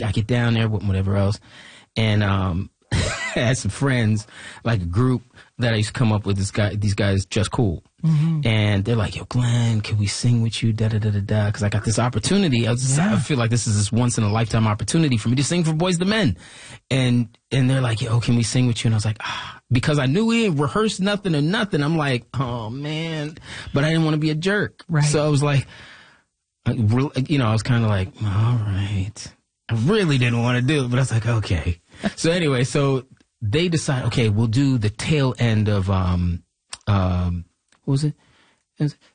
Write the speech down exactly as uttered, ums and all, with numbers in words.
I get down there with whatever else. And um, I had some friends, like a group that I used to come up with. This guy, these guys, Just Cool. Mm-hmm. And they're like, yo, Glenn, can we sing with you? Da da da da da. Because I got this opportunity. I, was just, yeah. I feel like this is this once in a lifetime opportunity for me to sing for Boyz two Men. And and they're like, yo, can we sing with you? And I was like, ah. Because I knew we had rehearsed nothing or nothing. I'm like, oh, man. But I didn't want to be a jerk. Right. So I was like, you know, I was kind of like, all right. I really didn't want to do it, but I was like, okay. So anyway, so they decide, okay, we'll do the tail end of, um, um, what was it? It was,